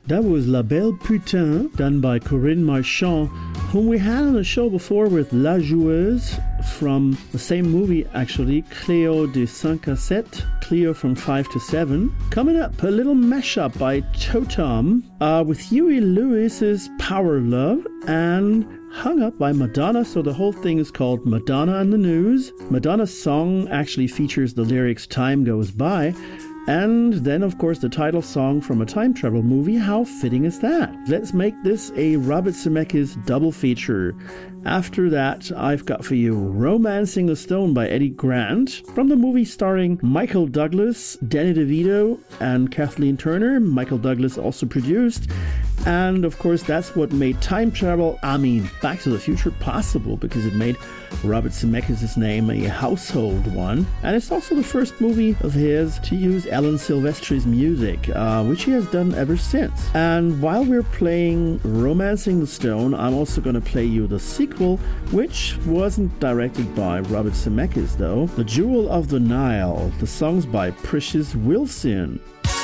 That was La Belle Putain, done by Corinne Marchand, whom we had on the show before with La Joueuse from the same movie, actually, Cléo de 5 à 7, Cleo from 5 to 7. Coming up, a little mashup by Totem with Huey Lewis's Power Love and Hung Up by Madonna, so the whole thing is called Madonna and the News. Madonna's song actually features the lyrics Time Goes By, and then, of course, the title song from a time travel movie. How fitting is that? Let's make this a Robert Zemeckis double feature. After that, I've got for you Romancing the Stone by Eddie Grant, from the movie starring Michael Douglas, Danny DeVito, and Kathleen Turner. Michael Douglas also produced. And of course, that's what made time travel, Back to the Future, possible, because it made Robert Zemeckis' name a household one. And it's also the first movie of his to use Alan Silvestri's music, which he has done ever since. And while we're playing Romancing the Stone, I'm also going to play you the sequel, which wasn't directed by Robert Zemeckis, though. The Jewel of the Nile. The song's by Precious Wilson.